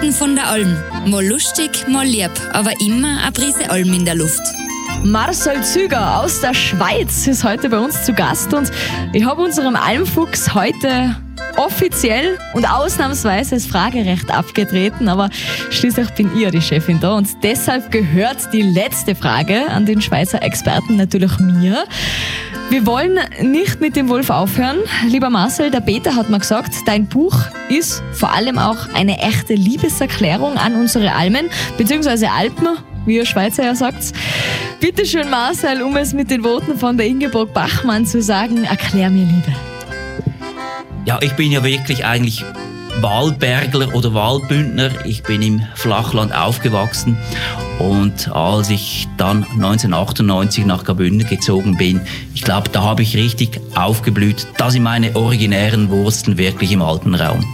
Geschichten von der Alm. Mal lustig, mal lieb, aber immer eine Prise Alm in der Luft. Marcel Züger aus der Schweiz ist heute bei uns zu Gast und ich habe unserem Almfuchs heute offiziell und ausnahmsweise das Fragerecht abgetreten, aber schließlich bin ich ja die Chefin da und deshalb gehört die letzte Frage an den Schweizer Experten natürlich mir. Wir wollen nicht mit dem Wolf aufhören. Lieber Marcel, der Peter hat mir gesagt, dein Buch ist vor allem auch eine echte Liebeserklärung an unsere Almen, beziehungsweise Alpen, wie ihr Schweizer ja sagt. Bitte schön, Marcel, um es mit den Worten von der Ingeborg Bachmann zu sagen, erklär mir Liebe. Ja, ich bin ja wirklich eigentlich Wahlbergler oder Wahlbündner. Ich bin im Flachland aufgewachsen und als ich dann 1998 nach Graubünden gezogen bin, ich glaube, da habe ich richtig aufgeblüht. Da sind meine originären Wurzeln wirklich im Alpenraum.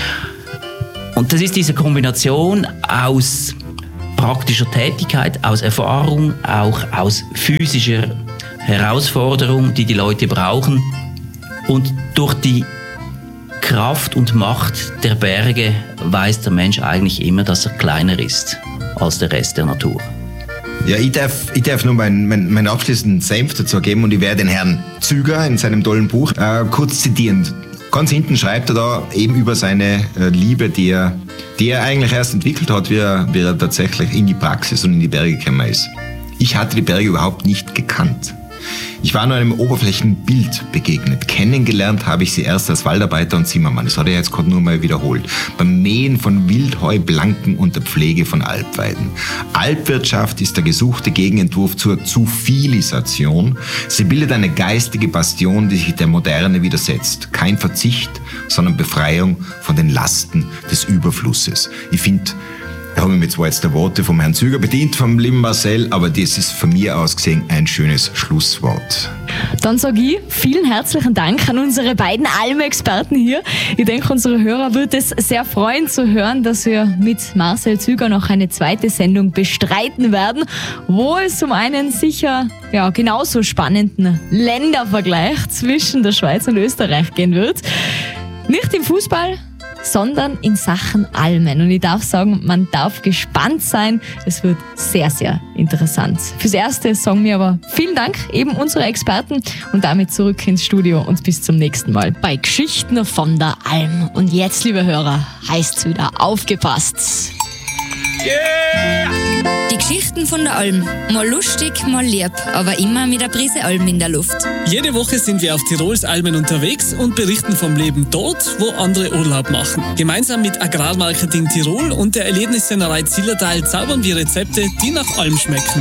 Und das ist diese Kombination aus praktischer Tätigkeit, aus Erfahrung, auch aus physischer Herausforderung, die die Leute brauchen. Und durch die Kraft und Macht der Berge weiß der Mensch eigentlich immer, dass er kleiner ist als der Rest der Natur. Ja, ich darf nur meinen abschließenden Senf dazu geben und ich werde den Herrn Züger in seinem tollen Buch kurz zitieren. Ganz hinten schreibt er da eben über seine Liebe, die er eigentlich erst entwickelt hat, wie er tatsächlich in die Praxis und in die Berge gekommen ist. Ich hatte die Berge überhaupt nicht gekannt. Ich war nur einem Oberflächenbild begegnet. Kennengelernt habe ich sie erst als Waldarbeiter und Zimmermann. Das hat er jetzt gerade nur mal wiederholt. Beim Mähen von Wildheublanken und der Pflege von Alpweiden. Alpwirtschaft ist der gesuchte Gegenentwurf zur Zuvilisation. Sie bildet eine geistige Bastion, die sich der Moderne widersetzt. Kein Verzicht, sondern Befreiung von den Lasten des Überflusses. Ich finde, da habe ich mir zwar jetzt die Worte vom Herrn Züger bedient, vom lieben Marcel, aber das ist von mir aus gesehen ein schönes Schlusswort. Dann sage ich vielen herzlichen Dank an unsere beiden Alm-Experten hier. Ich denke, unsere Hörer wird es sehr freuen zu hören, dass wir mit Marcel Züger noch eine zweite Sendung bestreiten werden, wo es zum einen sicher genauso spannenden Ländervergleich zwischen der Schweiz und Österreich gehen wird. Nicht im Fußball, sondern in Sachen Almen. Und ich darf sagen, man darf gespannt sein. Es wird sehr, sehr interessant. Fürs Erste sagen wir aber vielen Dank, eben unsere Experten, und damit zurück ins Studio und bis zum nächsten Mal bei Geschichten von der Alm. Und jetzt, liebe Hörer, heißt's wieder aufgepasst. Yeah! Die Geschichten von der Alm. Mal lustig, mal lieb, aber immer mit einer Prise Alm in der Luft. Jede Woche sind wir auf Tirols Almen unterwegs und berichten vom Leben dort, wo andere Urlaub machen. Gemeinsam mit Agrarmarketing Tirol und der Erlebnissennerei Zillertal zaubern wir Rezepte, die nach Alm schmecken.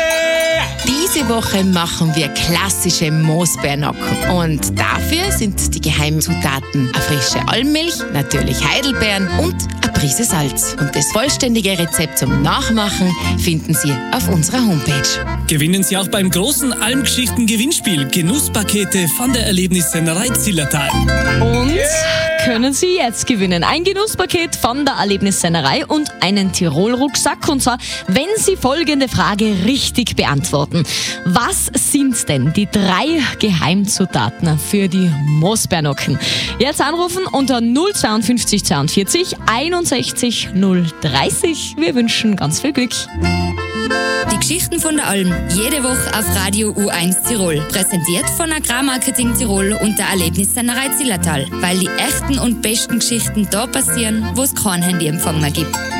Diese Woche machen wir klassische Moosbeernocken. Und dafür sind die Geheimzutaten eine frische Almmilch, natürlich Heidelbeeren und eine Prise Salz. Und das vollständige Rezept zum Nachmachen finden Sie auf unserer Homepage. Gewinnen Sie auch beim großen Almgeschichten-Gewinnspiel Genusspakete von der Erlebnissennerei Zillertal. Und können Sie jetzt gewinnen. Ein Genusspaket von der Erlebnissennerei und einen Tirol-Rucksack. Und zwar, wenn Sie folgende Frage richtig beantworten. Was sind denn die 3 Geheimzutaten für die Moosbeernocken? Jetzt anrufen unter 052 42 61 030. Wir wünschen ganz viel Glück. Die Geschichten von der Alm. Jede Woche auf Radio U1 Tirol. Präsentiert von Agrarmarketing Tirol und der Erlebnissennerei Zillertal. Weil die echten und besten Geschichten da passieren, wo es kein Handyempfang mehr gibt.